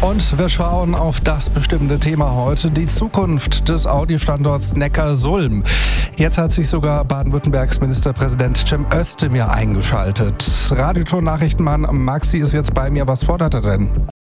Und wir schauen auf das bestimmte Thema heute, die Zukunft des Audi-Standorts Neckarsulm. Jetzt hat sich sogar Baden-Württembergs Ministerpräsident Cem Özdemir eingeschaltet. Radioton-Nachrichtenmann Maxi ist jetzt bei mir. Was fordert er denn?